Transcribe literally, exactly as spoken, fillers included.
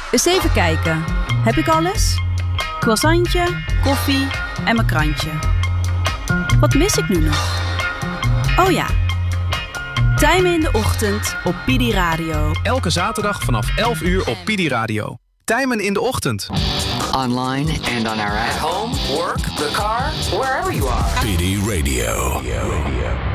Eens even kijken. Heb ik alles? Croissantje, koffie en mijn krantje. Wat mis ik nu nog? Oh ja. Tijmen in de ochtend op P D Radio. Elke zaterdag vanaf elf uur op P D Radio. Tijmen in de ochtend. Online and on our app. Home, work, the car, wherever you are. P D Radio.